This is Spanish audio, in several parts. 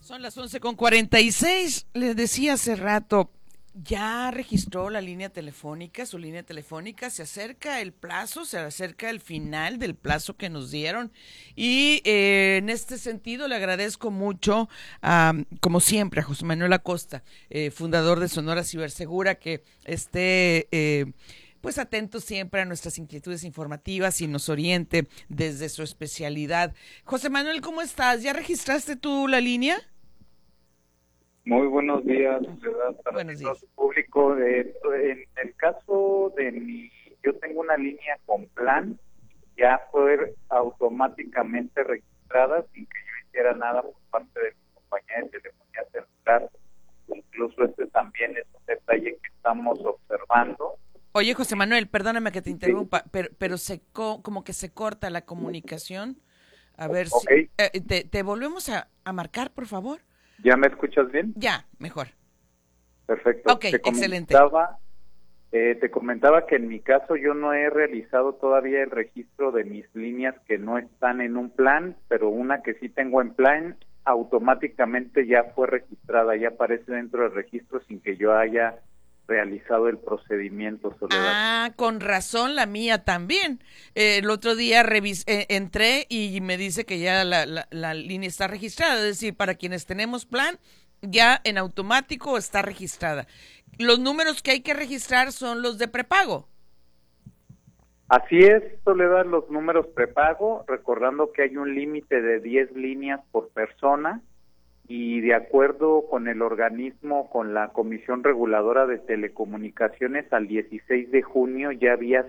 Son las 11:46. Les decía hace rato, ya registró la línea telefónica, su línea telefónica. Se acerca el plazo, se acerca el final del plazo que nos dieron. Y en este sentido le agradezco mucho, como siempre, a José Manuel Acosta, fundador de Sonora Cibersegura, que esté pues atento siempre a nuestras inquietudes informativas y nos oriente desde su especialidad. José Manuel, ¿cómo estás? ¿Ya registraste tú la línea? Muy buenos días, ¿verdad? Para Buenos días. todo el público. En el caso de yo tengo una línea con plan, ya fue automáticamente registrada sin que yo hiciera nada por parte de mi compañía de telefonía celular. Incluso este también es un detalle que estamos observando. Oye, José Manuel, perdóname que te interrumpa, Sí. pero como que se corta la comunicación. A ver si... Ok, te volvemos a marcar, por favor. ¿ya me escuchas bien? Ya, mejor. Perfecto. Ok, excelente. Te comentaba que en mi caso yo no he realizado todavía el registro de mis líneas que no están en un plan, pero una que sí tengo en plan automáticamente ya fue registrada, ya aparece dentro del registro sin que yo haya realizado el procedimiento, Soledad. Ah, con razón, la mía también. El otro día entré y me dice que ya la línea está registrada, es decir, para quienes tenemos plan, ya en automático está registrada. Los números que hay que registrar son los de prepago. Así es, Soledad, los números prepago, recordando que hay un límite de 10 líneas por persona y de acuerdo con el organismo, con la Comisión Reguladora de Telecomunicaciones, al 16 de junio ya había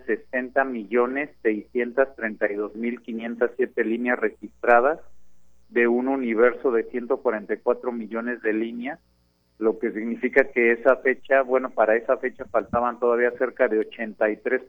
60.632.507 líneas registradas de un universo de 144 millones de líneas, lo que significa que esa fecha, bueno, para esa fecha faltaban todavía cerca de